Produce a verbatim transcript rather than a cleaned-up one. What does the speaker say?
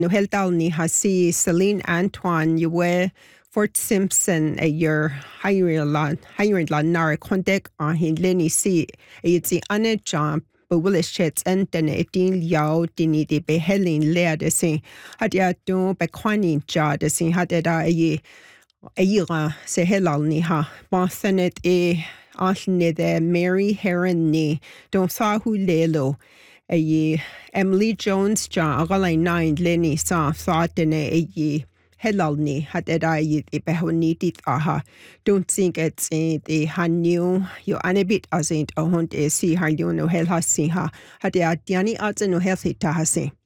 no heldal ni ha si Celine Antoine ywe Fort Simpson a year hiring land hiring land nar contact on hin lenny si it's the ane jump but will it shits and then it din yao dini de be helin lea de sin had ya do be quani ja de sin had da a a year se helal ni ha Boston e Ashne de Mary Heron ni don't saw who lelo a ye Emily Jones ja agalai nine Lenny sa thought in a ye helal ni had da ye e behoni dit aha don't think it's a the hanu yo anebit as ain't a hunt e si har you no hel ha si ha had ya diani odds no healthy ta ha si